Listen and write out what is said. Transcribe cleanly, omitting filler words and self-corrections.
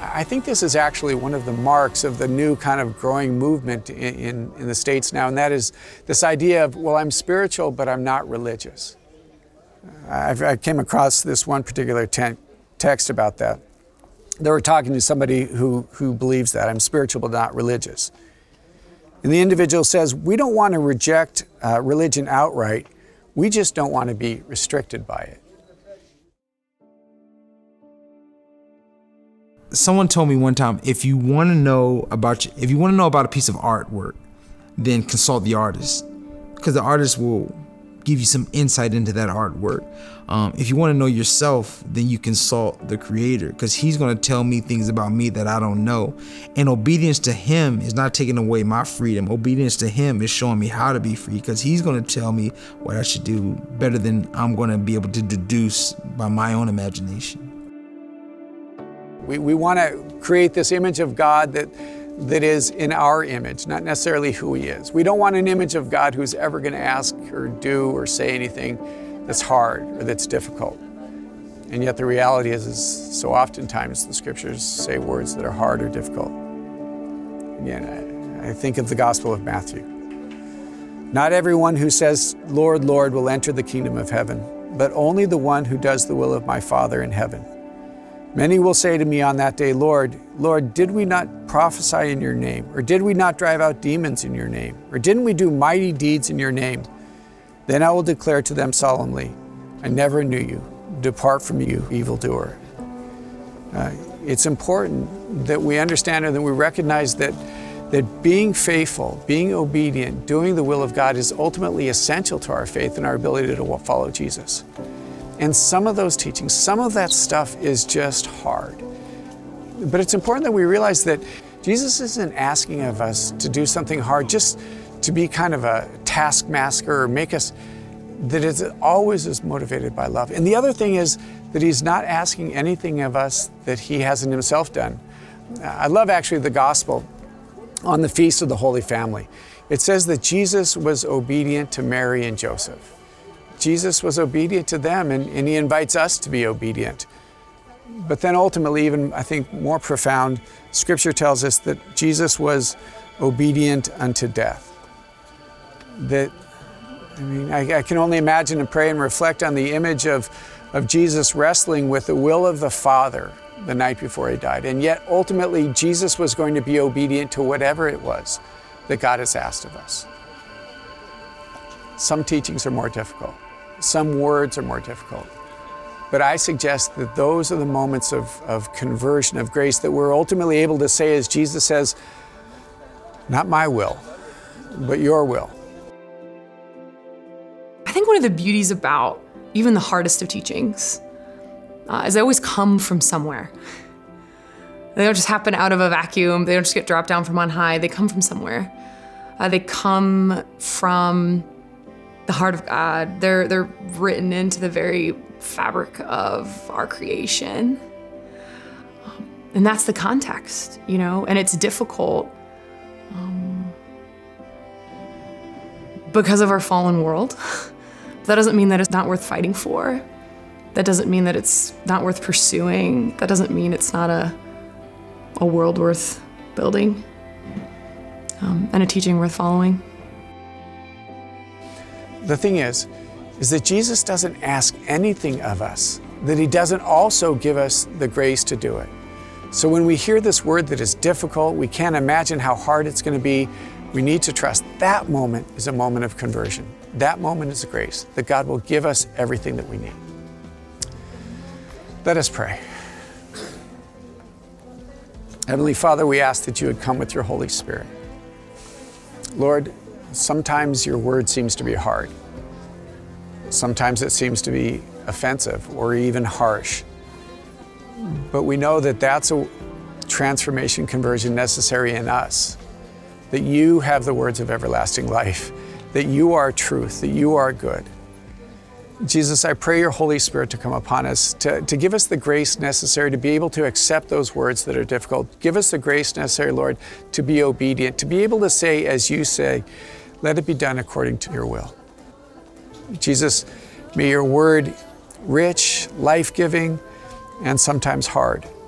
I think this is actually one of the marks of the new kind of growing movement in the States now, and that is this idea of, well, I'm spiritual, but I'm not religious. I came across this one particular text about that. They were talking to somebody who believes that, I'm spiritual but not religious. And the individual says, we don't want to reject religion outright, we just don't want to be restricted by it. Someone told me one time, if you want to know about a piece of artwork, then consult the artist, because the artist will give you some insight into that artwork. If you want to know yourself, then you consult the creator, because he's going to tell me things about me that I don't know. And obedience to him is not taking away my freedom. Obedience to him is showing me how to be free, because he's going to tell me what I should do better than I'm going to be able to deduce by my own imagination. We want to create this image of God that is in our image, not necessarily who he is. We don't want an image of God who's ever going to ask or do or say anything that's hard or that's difficult. And yet the reality is so oftentimes the scriptures say words that are hard or difficult. Again, I think of the Gospel of Matthew. Not everyone who says, Lord, Lord, will enter the kingdom of heaven, but only the one who does the will of my Father in heaven. Many will say to me on that day, Lord, Lord, did we not prophesy in your name? Or did we not drive out demons in your name? Or didn't we do mighty deeds in your name? Then I will declare to them solemnly, I never knew you. Depart from you, evildoer. It's important that we understand and that we recognize that being faithful, being obedient, doing the will of God is ultimately essential to our faith and our ability to follow Jesus. And some of those teachings, some of that stuff is just hard. But it's important that we realize that Jesus isn't asking of us to do something hard just to be kind of a taskmaster or make us, that it always is motivated by love. And the other thing is that he's not asking anything of us that he hasn't himself done. I love actually the gospel on the Feast of the Holy Family. It says that Jesus was obedient to Mary and Joseph. Jesus was obedient to them, and he invites us to be obedient. But then ultimately, even I think more profound, Scripture tells us that Jesus was obedient unto death. I can only imagine and pray and reflect on the image of Jesus wrestling with the will of the Father the night before he died. And yet ultimately, Jesus was going to be obedient to whatever it was that God has asked of us. Some teachings are more difficult. Some words are more difficult. But I suggest that those are the moments of conversion, of grace, that we're ultimately able to say, as Jesus says, not my will, but your will. I think one of the beauties about even the hardest of teachings is they always come from somewhere. They don't just happen out of a vacuum. They don't just get dropped down from on high. They come from somewhere. They come from the heart of God. They're written into the very fabric of our creation. And that's the context, and it's difficult because of our fallen world. That doesn't mean that it's not worth fighting for. That doesn't mean that it's not worth pursuing. That doesn't mean it's not a world worth building and a teaching worth following. The thing is that Jesus doesn't ask anything of us that he doesn't also give us the grace to do it. So when we hear this word that is difficult, we can't imagine how hard it's going to be, we need to trust that moment is a moment of conversion. That moment is a grace, that God will give us everything that we need. Let us pray. Heavenly Father, we ask that you would come with your Holy Spirit. Lord, sometimes your word seems to be hard. Sometimes it seems to be offensive or even harsh. But we know that that's a transformation, conversion necessary in us. That you have the words of everlasting life. That you are truth, that you are good. Jesus, I pray your Holy Spirit to come upon us, to give us the grace necessary to be able to accept those words that are difficult. Give us the grace necessary, Lord, to be obedient, to be able to say, as you say, let it be done according to your will. Jesus, may your word rich, life-giving, and sometimes hard.